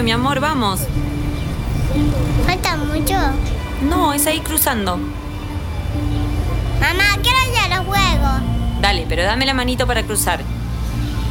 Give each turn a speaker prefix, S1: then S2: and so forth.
S1: mi amor, vamos.
S2: ¿Falta mucho?
S1: No, es ahí cruzando.
S2: Mamá, quiero ir a los juegos.
S1: Dale, pero dame la manito para cruzar.